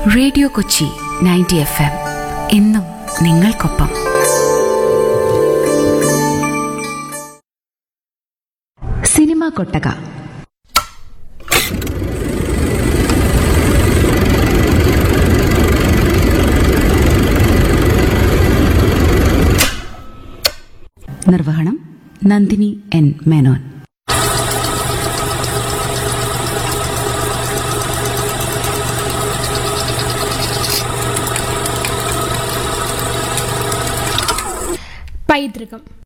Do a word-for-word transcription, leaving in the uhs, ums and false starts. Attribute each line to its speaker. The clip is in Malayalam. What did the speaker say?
Speaker 1: Radio Kochi ninety F M എന്നും നിങ്ങൾക്കൊപ്പം. സിനിമാ കൊട്ടക. നിർവഹണം നന്ദിനി എൻ മേനോൻ.
Speaker 2: പൈതൃകം.